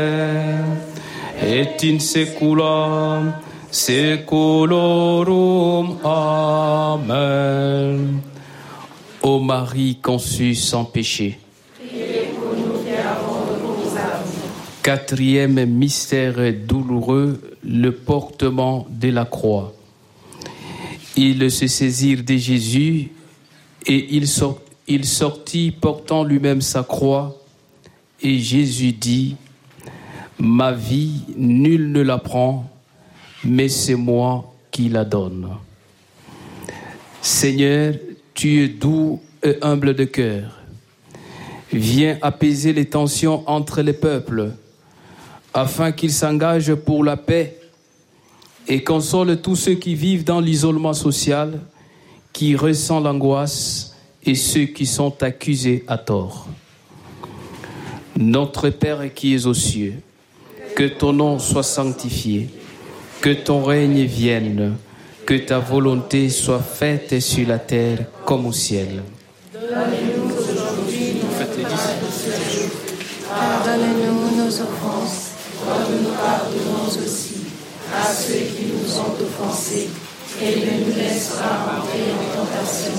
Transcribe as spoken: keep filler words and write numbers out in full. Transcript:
et in secula seculorum. Amen. Ô Marie conçue sans péché. Quatrième mystère douloureux, le portement de la croix. Ils se saisirent de Jésus et il, sort, il sortit portant lui-même sa croix. Et Jésus dit, « Ma vie, nul ne la prend, mais c'est moi qui la donne. » Seigneur, tu es doux et humble de cœur. Viens apaiser les tensions entre les peuples, afin qu'ils s'engagent pour la paix et console tous ceux qui vivent dans l'isolement social, qui ressentent l'angoisse et ceux qui sont accusés à tort. Notre Père qui es aux cieux, que ton nom soit sanctifié, que ton règne vienne, que ta volonté soit faite sur la terre comme au ciel. Donne-nous aujourd'hui notre pain de ce jour. Pardonne-nous nos offenses, comme nous pardonnons aussi à ceux qui nous ont offensés, et ne nous laisse pas entrer en tentation,